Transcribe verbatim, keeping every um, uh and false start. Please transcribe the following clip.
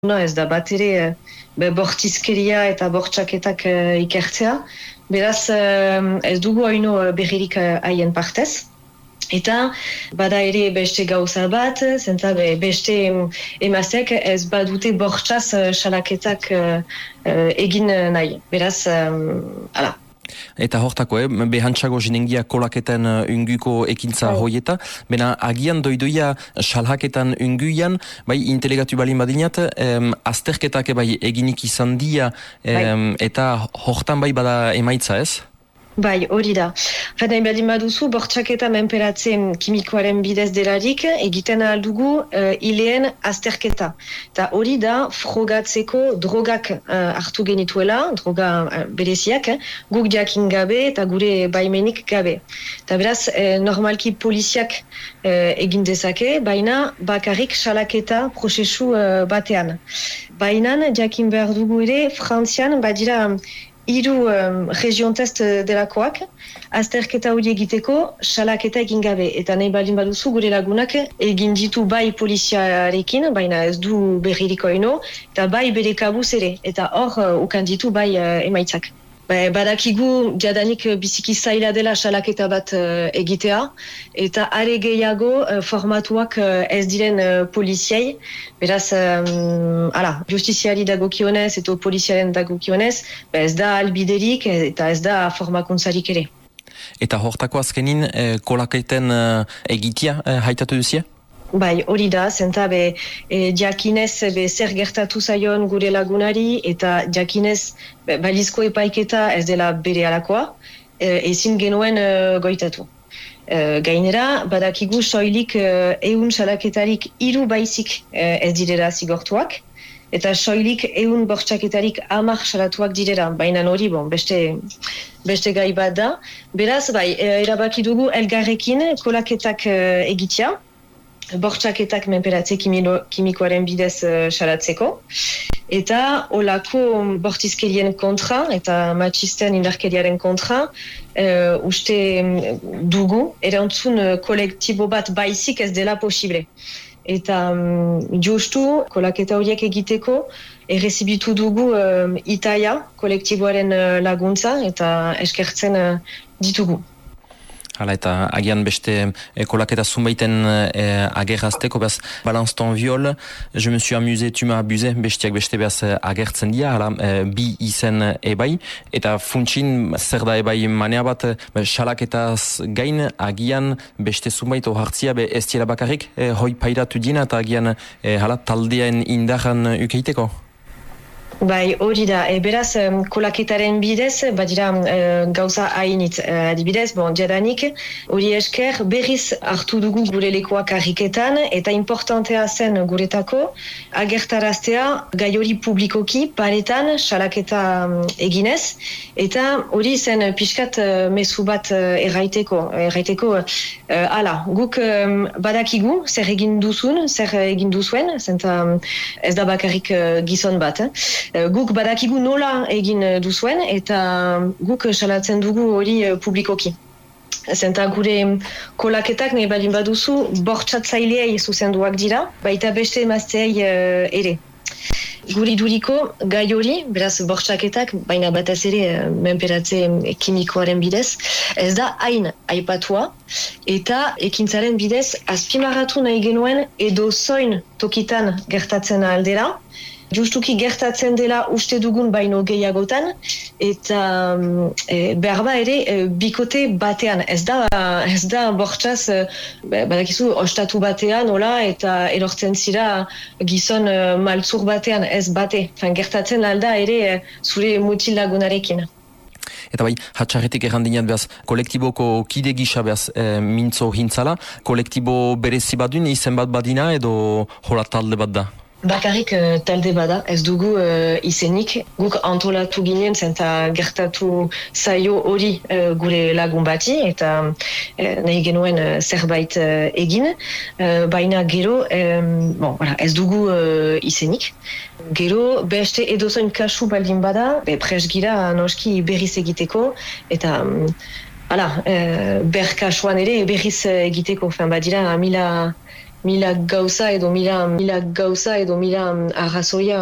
No, ez da bat ere be, bortizkeria eta bortxaketak uh, ikertzea. Beraz, uh, ez dugu haino berririk haien uh, partez. Eta bada ere beste gauza bat, zenta be, beste emazteak ez badute bortxaz uh, salaketak uh, uh, egin nahi. Beraz, um, ala. Eta hortako, eh, behantxago jinengia kolaketen uh, unguko ekintza oh. hoieta, bena agian doidoia salhaketan unguian, bai intelegatu balin badinat, um, azterketak bai eginik izan dia, um, eta hortan bai bada emaitza ez? Bai, hori da. Fada inberdin baduzu, bortxaketa menperatzen kimikoaren bidez delarik, egiten aldugu uh, ileen azterketa. Eta hori da, frogatzeko drogak uh, hartu genituela, droga uh, bereziak, eh? guk jakin gabe eta gure baimenik gabe. Eta beraz, eh, normalki poliziak eh, egin dezake, baina bakarrik salaketa prozesu uh, batean. Baina jakin behar dugu ere, Frantzian badira hiru um, region test delakoak, azterketa hori egiteko salaketa egin gabe. Eta nahi baldin baduzu gure lagunak egin ditu bai poliziarekin, baina ez du berririko eno, eta bai bere kabuz ere. Eta hor uh, ukan ditu bai uh, emaitzak. Ba, badakigu jadanik biziki zaila dela salaketa bat uh, egitea, eta are gehiago uh, formatuak uh, ez diren uh, poliziei. Beraz, um, ala, justiziari dagokionez eta poliziaren dagokionez, ba ez da albiderik eta ez da formakuntzarik ere. Eta hortako azkenin eh, kolaketen eh, egitea eh, haitatu duzia? Bai, hori da, zenta be, e, jakinez be, zer gertatu zaion gure lagunari, eta jakinez be, balizko epaiketa ez dela bere alakoa, e, ezin genuen e, goitatu. E, gainera, badakigu soilik e, ehun salaketarik hiru baizik e, ez direla zigortuak, eta soilik ehun bortxaketarik hamar salatuak direla, baina hori, bon, beste, beste gai bat da. Beraz, bai, e, erabaki dugu elgarrekin kolaketak e, egitea, bortxaketak menperatze kimikoaren bidez uh, salatzeko. Eta olako bortizkerien kontra eta matxisten indarkeriaren kontra uh, uste dugu erantzun uh, kolektibo bat baizik ez dela posible. Eta um, justu kolaketa horiek egiteko errezibitu dugu um, itaia kolektiboaren uh, laguntza eta eskertzen uh, ditugu. Hala, eta agian beste eh, kolaketa zunbaiten eh, agerrazteko, behaz, balance ton viol, je me suis amusé, tu m'as abusé, bestiak beste behaz agertzen dira, hala, eh, bi izen ebai, eta funtsin zer da ebai manea bat, eh, salaketaz gain, agian beste zunbait ohartzia, be ez dira bakarrik, eh, hoi pairatu dina, eta agian eh, hala, taldean indaran ukeiteko? Bai, hori da. E, beraz, um, kolaketaren bidez, badira uh, gauza hainitz uh, adibidez, bon, jadanik, hori esker berriz hartu dugu gure lekoak harriketan, eta importantea zen guretako, agertaraztea gai hori publikoki, paretan, salaketa um, eginez, eta hori zen pixkat uh, mezu bat uh, erraiteko, erraiteko, uh, ala, guk um, badakigu, zer egin duzun, zer egin duzuen, zenta um, ez da bakarrik uh, gizon bat, eh? Guk badakigu nola egin duzuen eta guk salatzen dugu hori publikoki. Zenta gure kolaketak nahi baldin baduzu bortxatzaileei zuzenduak dira, baita beste emazteei uh, ere. Guri duriko gai hori, beraz bortxaketak, baina batez ere menperatze kimikoaren bidez, ez da hain aipatua, eta ekintzaren bidez azpimarratu nahi genuen edo zoin tokitan gertatzen aldera, justuki gertatzen dela uste dugun baino gehiagotan, eta e, behar ba ere e, bikote batean, ez da, ez da bortxaz, e, badakizu, ostatu batean, hola, eta erortzen zira gizon e, maltzur batean, ez bate. Fan, gertatzen alda ere e, zure mutil lagunarekin. Eta bai, hatxarretik errandinat behaz, kolektiboko kide gisa behaz e, mintzo hintzala, kolektibo berezi badun, izen bat badina edo hola talde bat da? Bakarrik uh, talde bada, ez dugu uh, izenik, guk antolatu ginen zenta gertatu zaio hori uh, gure lagun bati, eta uh, nahi genuen uh, zerbait uh, egin, uh, baina gero, um, bon, voilà, ez dugu uh, izenik. Gero, beste edozoin kasu baldin bada, be, presgira noski berriz egiteko, eta um, ala, uh, ber kasuan ere berriz egiteko, fin, badira mila mila gauza edo mila, mila gauza edo mila arrazoia